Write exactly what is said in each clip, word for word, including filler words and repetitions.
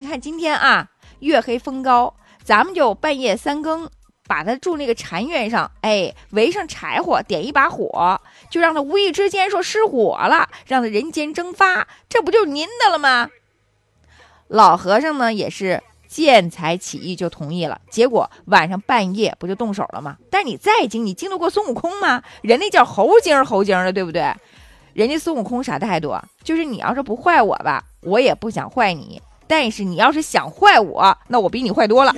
看今天啊，月黑风高，咱们就半夜三更把他住那个禅院上，哎，围上柴火，点一把火，就让他无意之间说失火了，让他人间蒸发，这不就是您的了吗？老和尚呢也是见财起意就同意了，结果晚上半夜不就动手了吗？但是你再精，你经得过孙悟空吗？人那叫猴精猴精的，对不对？人家孙悟空啥态度？就是你要是不坏我吧，我也不想坏你，但是你要是想坏我，那我比你坏多了，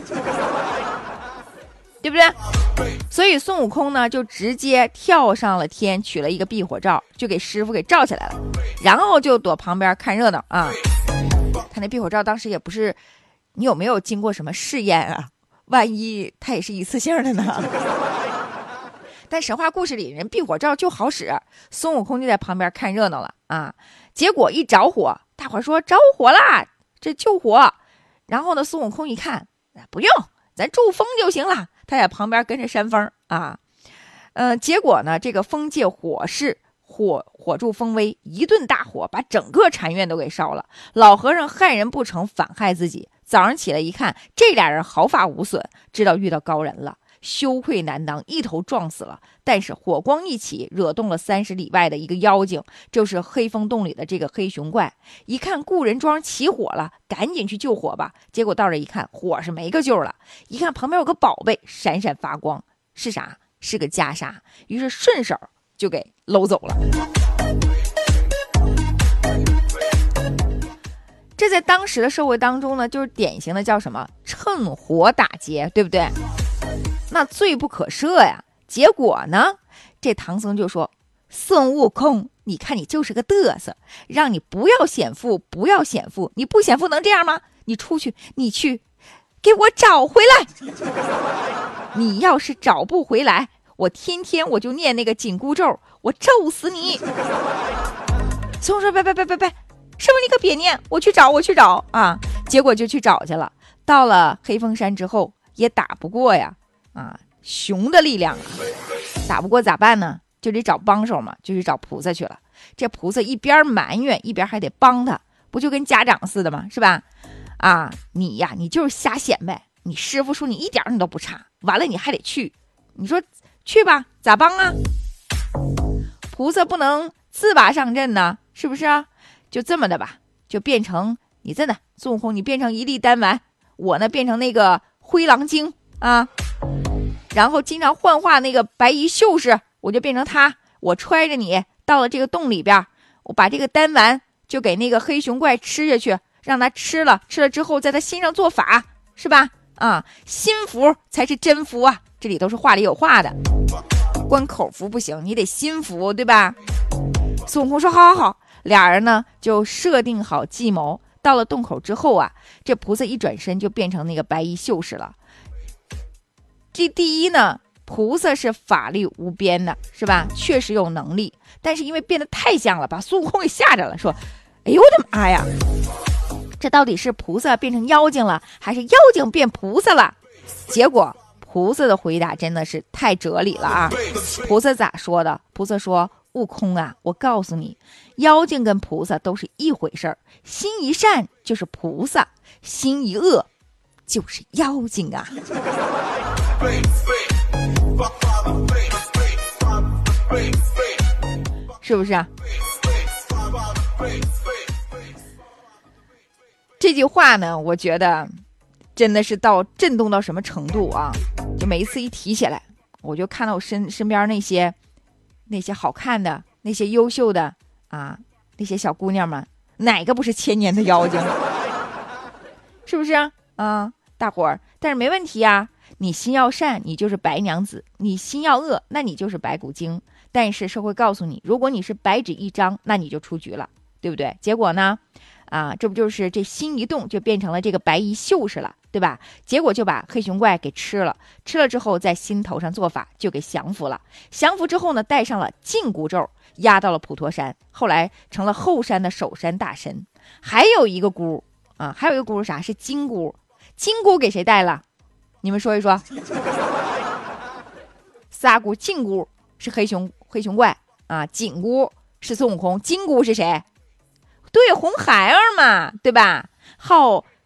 对不对？所以孙悟空呢就直接跳上了天，取了一个避火罩，就给师傅给罩起来了，然后就躲旁边看热闹啊。他那避火罩当时也不是，你有没有经过什么试验啊？万一它也是一次性的呢？但神话故事里人避火罩就好使，孙悟空就在旁边看热闹了啊。结果一着火，大伙说着火啦，这救火。然后呢，孙悟空一看，不用，咱助风就行了。他在旁边跟着扇风啊。呃，结果呢，这个风借火势，火火助风威，一顿大火把整个禅院都给烧了。老和尚害人不成，反害自己。早上起来一看，这俩人毫发无损，知道遇到高人了。羞愧难当，一头撞死了。但是火光一起，惹动了三十里外的一个妖精，就是黑风洞里的这个黑熊怪。一看故人庄起火了，赶紧去救火吧。结果到这一看，火是没个救了。一看旁边有个宝贝闪闪发光，是啥？是个袈裟。于是顺手就给搂走了。这在当时的社会当中呢，就是典型的叫什么趁火打劫，对不对？那罪不可赦呀。结果呢，这唐僧就说，孙悟空，你看你就是个嘚瑟，让你不要显富，不要显富，你不显富能这样吗？你出去，你去给我找回来。你要是找不回来，我天天我就念那个紧箍咒，我咒死你。孙悟空说，别别别别别，师傅你可别念，我去找我去找啊。结果就去找去了。到了黑风山之后，也打不过呀啊，熊的力量啊，打不过咋办呢？就得找帮手嘛，就去找菩萨去了。这菩萨一边埋怨，一边还得帮他，不就跟家长似的吗？是吧？啊，你呀，你就是瞎显摆。你师傅说你一点你都不差，完了你还得去，你说去吧，咋帮啊？菩萨不能自拔上阵呢，是不是啊？就这么的吧，就变成你真的孙悟空，你变成一粒丹丸，我呢变成那个灰狼精啊。然后经常幻化那个白衣秀士，我就变成他，我揣着你到了这个洞里边，我把这个丹丸就给那个黑熊怪吃下去，让他吃了，吃了之后在他心上做法，是吧？啊，心服才是真服啊！这里都是话里有话的，光口服不行，你得心服，对吧？孙悟空说：“好好好。”俩人呢就设定好计谋，到了洞口之后啊，这菩萨一转身就变成那个白衣秀士了。这第一呢，菩萨是法力无边的，是吧？确实有能力，但是因为变得太像了，把孙悟空给吓着了，说：“哎呦我的妈呀！这到底是菩萨变成妖精了，还是妖精变菩萨了？”结果菩萨的回答真的是太哲理了啊！菩萨咋说的？菩萨说：“悟空啊，我告诉你，妖精跟菩萨都是一回事儿，心一善就是菩萨，心一恶就是妖精啊。”是不是啊？这句话呢，我觉得真的是到震动到什么程度啊？就每一次一提起来，我就看到我身身边那些那些好看的、那些优秀的啊，那些小姑娘们，哪个不是千年的妖精？是不是啊？啊，大伙儿，但是没问题啊。你心要善，你就是白娘子；你心要恶，那你就是白骨精。但是社会告诉你，如果你是白纸一张，那你就出局了，对不对？结果呢？啊，这不就是这心一动就变成了这个白衣秀士了，对吧？结果就把黑熊怪给吃了，吃了之后在心头上做法就给降服了。降服之后呢，带上了紧箍咒，压到了普陀山，后来成了后山的守山大神。还有一个箍啊，还有一个箍是啥？是金箍。金箍给谁带了？你们说一说。仨箍，紧箍是黑熊黑熊怪啊，紧箍是孙悟空，金箍是谁？对，红孩儿嘛，对吧？好